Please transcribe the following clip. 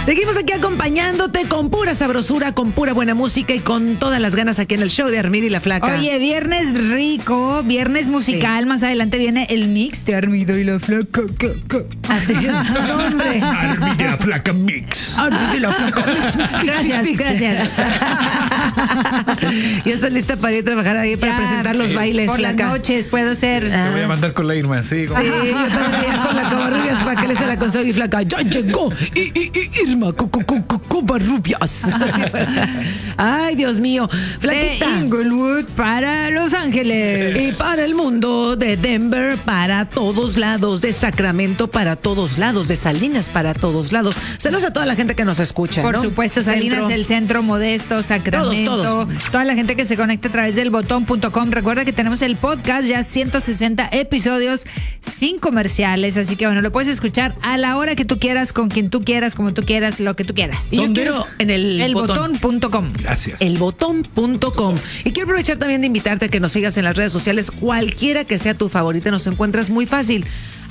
Seguimos aquí acompañándote con pura sabrosura, con pura buena música y con todas las ganas aquí en el show de Armida y la Flaca. Oye, viernes rico, viernes musical. Sí. Más adelante viene el mix de Armida y la Flaca. Así es, no, hombre. Armida y la Flaca mix. Armida y la Flaca mix. Gracias. ¿Ya estás lista para ir a trabajar ahí para presentar los bailes, por Flaca? Las noches puedo ser. Te voy a mandar con la Irma, sí. Sí, yo también con la Covarrubias para que le se la consiga y Flaca. Ya llegó Irma Covarrubias. Ay, Dios mío. Flaquita. De Inglewood para Los Ángeles. Y para el mundo, de Denver para todos lados, de Sacramento para todos lados, de Salinas para todos lados. Saludos a toda la gente que nos escucha, Por ¿no? supuesto, Salinas, Centro. el centro, Modesto, Sacramento. Todos. Toda la gente que se conecta a través del botón.com. Recuerda que tenemos el podcast, ya 160 episodios sin comerciales. Así que bueno, lo puedes escuchar a la hora que tú quieras, con quien tú quieras, como tú quieras, lo que tú quieras. Y yo quiero en el botón.com. Gracias. Elbotón.com. Y quiero aprovechar también de invitarte a que nos sigas en las redes sociales, cualquiera que sea tu favorita, nos encuentras muy fácil.